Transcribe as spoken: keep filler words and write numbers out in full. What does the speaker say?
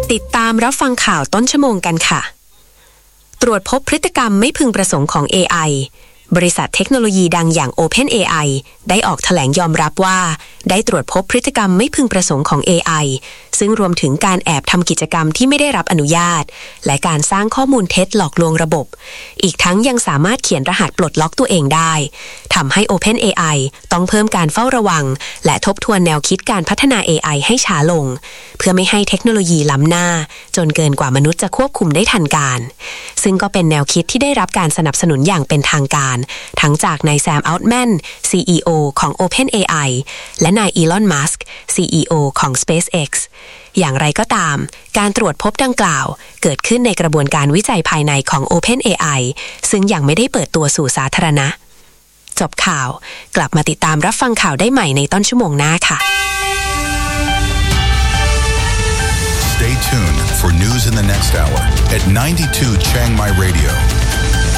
ติดตามรับฟังข่าวต้นชั่วโมงกันค่ะตรวจพบพฤติกรรมไม่พึงประสงค์ของ เอ ไอ บริษัทเทคโนโลยีดังอย่าง OpenAI ได้ออกแถลงยอมรับว่าได้ตรวจพบพฤติกรรมไม่พึงประสงค์ของ เอ ไอ ซึ่งรวมถึงการแอบทำกิจกรรมที่ไม่ได้รับอนุญาตและการสร้างข้อมูลเท็จหลอกลวงระบบอีกทั้งยังสามารถเขียนรหัสปลดล็อกตัวเองได้ทำให้ OpenAI ต้องเพิ่มการเฝ้าระวังและทบทวนแนวคิดการพัฒนา เอ ไอ ให้ช้าลงเพื่อไม่ให้เทคโนโลยีล้ำหน้าจนเกินกว่ามนุษย์จะควบคุมได้ทันการซึ่งก็เป็นแนวคิดที่ได้รับการสนับสนุนอย่างเป็นทางการทั้งจากนายแซม อัลต์แมน ซี อี โอ ของ OpenAI และนายอีลอน มัสก์ ซี อี โอ ของ SpaceX อย่างไรก็ตามการตรวจพบดังกล่าวเกิดขึ้นในกระบวนการวิจัยภายในของ OpenAI ซึ่งยังไม่ได้เปิดตัวสู่สาธารณะจบข่าวกลับมาติดตามรับฟังข่าวได้ใหม่ในต้นชั่วโมงหน้าค่ะ Stay tuned for news in the next hour at ninety-two Chiang Mai Radio.